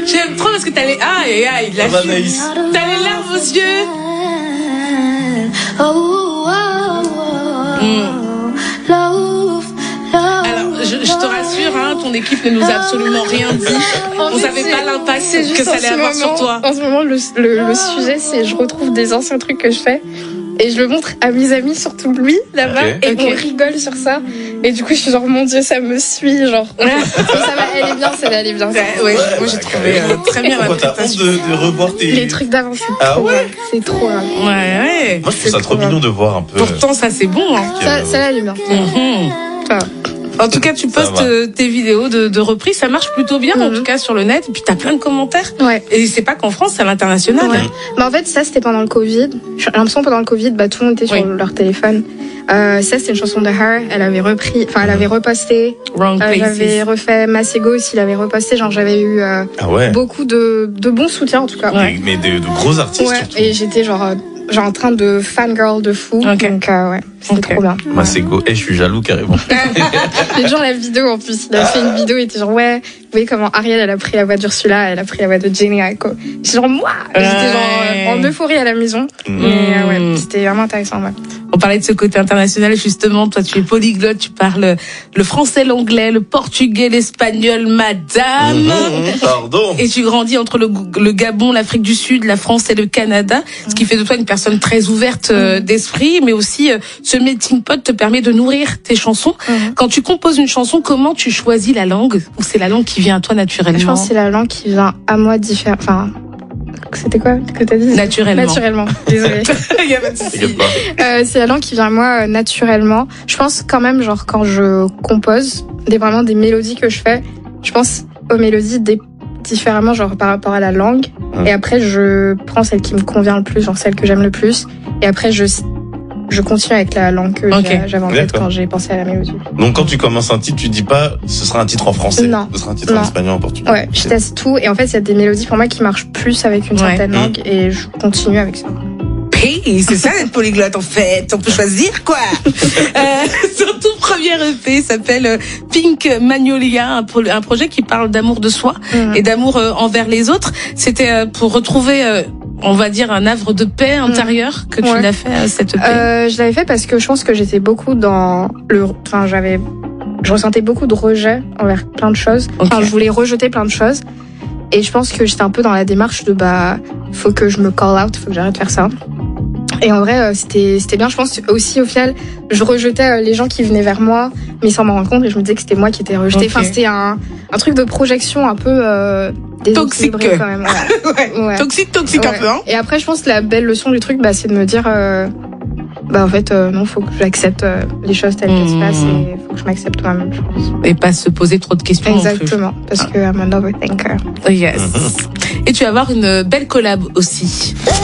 J'aime trop parce que t'as les... Aïe, la va, Naïs. T'as les larmes aux yeux. Alors, je te rassure, hein, ton équipe ne nous a absolument rien dit. On savait pas l'impact que ça allait avoir sur toi. En ce moment, le sujet, c'est je retrouve des anciens trucs que je fais. Et je le montre à mes amis, surtout lui, là-bas, et on rigole sur ça. Et du coup, je suis genre, mon Dieu, ça me suit, genre. Ça va, elle est bien, celle-là, elle est bien. Ouais, moi j'ai trouvé très bien la Pourquoi t'as honte prestation. de revoir tes... Les trucs d'avant, c'est Ah trop ouais grave. C'est trop grave. Ouais. Moi, je trouve ça trop mignon de voir un peu... Pourtant, ça c'est bon. Hein. Celle-là, elle est bien. Ça va. En tout cas, tu postes tes vidéos de reprise, ça marche plutôt bien, en tout cas sur le net. Et puis t'as plein de commentaires. Ouais. Et c'est pas qu'en France, c'est à l'international. Ouais. Mais en fait, ça, c'était pendant le Covid. J'ai l'impression pendant le Covid, tout le monde était sur leur téléphone. Ça, c'était une chanson de Her. Elle avait repris, elle avait reposté. Wrong Places. J'avais refait Masego aussi, il avait reposté. Genre, j'avais eu beaucoup de bons soutiens, en tout cas. Ouais. Mais de gros artistes, surtout. Et j'étais genre en train de fangirl de fou. Okay. Donc, c'était trop bien. Moi, c'est go. Et je suis jaloux, carrément. Et genre, la vidéo, en plus, il a fait une vidéo, il était genre, ouais, vous voyez comment Ariel, elle a pris la voix d'Ursula, elle a pris la voix de Jenny Aiko. J'étais genre, moi! J'étais genre en euphorie à la maison. Mais ouais, c'était vraiment intéressant, ouais. On parlait de ce côté international, justement. Toi, tu es polyglotte, tu parles le français, l'anglais, le portugais, l'espagnol, madame. Pardon. Et tu grandis entre le Gabon, l'Afrique du Sud, la France et le Canada. Ce qui fait de toi une personne très ouverte d'esprit, mais aussi ce melting pot te permet de nourrir tes chansons. Quand tu composes une chanson, comment tu choisis la langue? Ou c'est la langue qui vient à toi naturellement? Je pense que c'est la langue qui vient à moi différent. Enfin, c'était quoi que t'as dit? Naturellement. Désolée. Il y a pas de souci. C'est la langue qui vient à moi naturellement. Je pense quand même, genre, quand je compose vraiment des mélodies que je fais, je pense aux mélodies différemment, genre, par rapport à la langue. Et après, je prends celle qui me convient le plus, genre, celle que j'aime le plus. Et après, je continue avec la langue que j'avais en tête quand j'ai pensé à la mélodie. Donc quand tu commences un titre, tu dis pas ce sera un titre en français, ce sera un titre en espagnol, en portugais. Ouais, je teste tout et en fait il y a des mélodies pour moi qui marchent plus avec une certaine langue et je continue avec ça. Hey, c'est ça d'être polyglotte en fait, on peut choisir quoi. Son tout premier EP s'appelle Pink Magnolia, un projet qui parle d'amour de soi et d'amour envers les autres. C'était pour retrouver on va dire un havre de paix intérieure que tu l'as fait à cette EP. Je l'avais fait parce que je pense que j'étais beaucoup dans je ressentais beaucoup de rejet envers plein de choses. Enfin, je voulais rejeter plein de choses. Et je pense que j'étais un peu dans la démarche de faut que je me call out, faut que j'arrête de faire ça. Et en vrai, c'était bien. Je pense aussi, au final, je rejetais les gens qui venaient vers moi, mais sans m'en rendre compte, et je me disais que c'était moi qui étais rejetée. Enfin, c'était un truc de projection un peu toxique quand même. Ouais. Toxique un peu, hein. Et après, je pense que la belle leçon du truc, c'est de me dire, en fait, non, faut que j'accepte les choses telles qu'elles se passent, et faut que je m'accepte moi-même, je pense. Et pas se poser trop de questions. Exactement, parce que I'm an overthinker. Yes. Et tu vas avoir une belle collab aussi.